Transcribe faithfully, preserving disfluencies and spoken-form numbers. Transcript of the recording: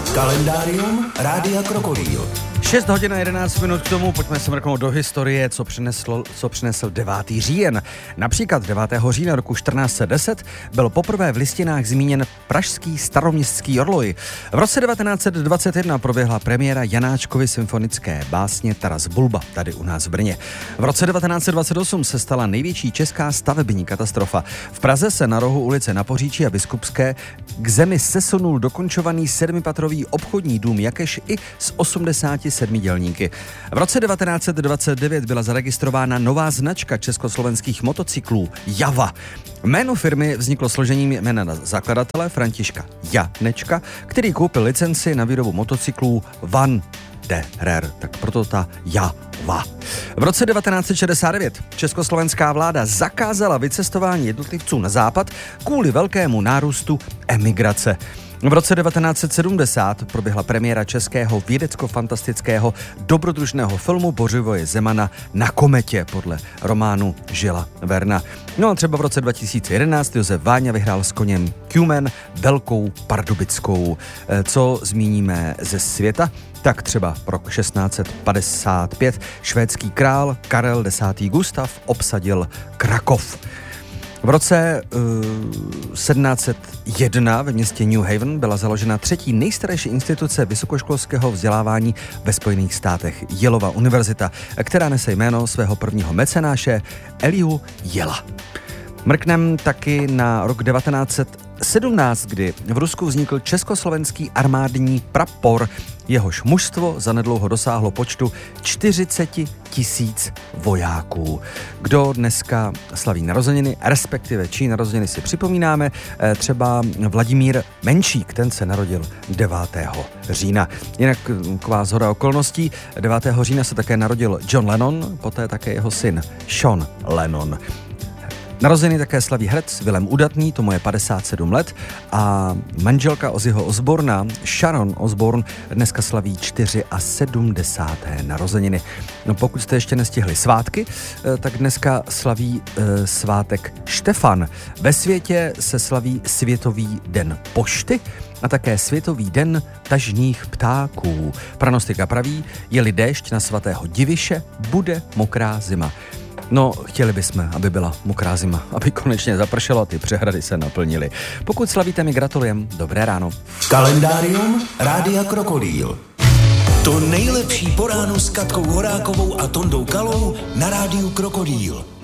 Kalendárium Rádia Krokodýl. šest hodin a jedenáct minut k tomu, pojďme se mrknout do historie, co přinesl, co přinesl devátý říjen. Například devátého října roku čtrnáct set deset byl poprvé v listinách zmíněn pražský staroměstský orloj. V roce devatenáct set dvacet jedna proběhla premiéra Janáčkovy symfonické básně Taras Bulba, tady u nás v Brně. V roce devatenáct set dvacet osm se stala největší česká stavební katastrofa. V Praze se na rohu ulice Napoříčí a Biskupské k zemi sesunul dokončovaný sedmipatrový obchodní dům Jakeš i s osmdesáti sedmi dělníky. V roce devatenáct set dvacet devět byla zaregistrována nová značka československých motocyklů Java. Jméno firmy vzniklo složením jména zakladatele Františka Janečka, který koupil licenci na výrobu motocyklů Van Derer, tak proto ta Java. V roce devatenáct set šedesát devět československá vláda zakázala vycestování jednotlivců na západ kvůli velkému nárůstu emigrace. V roce devatenáct set sedmdesát proběhla premiéra českého vědecko-fantastického dobrodružného filmu Bořivoje Zemana Na kometě podle románu Žila Verna. No a třeba v roce dva tisíce jedenáct Josef Váňa vyhrál s koněm Cuman Velkou Pardubickou. Co zmíníme ze světa? Tak třeba rok šestnáct set padesát pět švédský král Karel desátý Gustav obsadil Krakov. V roce uh, sedmnáct set jedna ve městě New Haven byla založena třetí nejstarší instituce vysokoškolského vzdělávání ve Spojených státech, Yaleova univerzita, která nese jméno svého prvního mecenáše Elihu Yela. Mrknem taky na rok devatenáct set sedmnáct, kdy v Rusku vznikl československý armádní prapor, jehož mužstvo zanedlouho dosáhlo počtu čtyřicet tisíc vojáků. Kdo dneska slaví narozeniny, respektive čí narozeniny si připomínáme, třeba Vladimír Menšík, ten se narodil devátého října. Jinak taková shoda okolností, devátého října se také narodil John Lennon, poté také jeho syn Sean Lennon. Narozeniny také slaví herec Vilém Udatný, tomu je padesát sedm let, a manželka Ozzyho Osborna, Sharon Osbourne, dneska slaví sedmdesáté čtyři narozeniny. No, pokud jste ještě nestihli svátky, tak dneska slaví e, svátek Štefan. Ve světě se slaví Světový den pošty a také Světový den tažných ptáků. Pranostika praví, je-li déšť na svatého Diviše, bude mokrá zima. No, chtěli bychom, aby byla mokrá zima, aby konečně zapršelo a ty přehrady se naplnily. Pokud slavíte, mi gratulujem. Dobré ráno. Kalendárium Rádia Krokodýl. To nejlepší po ránu s Katkou Horákovou a Tondou Kalou na Rádiu Krokodýl.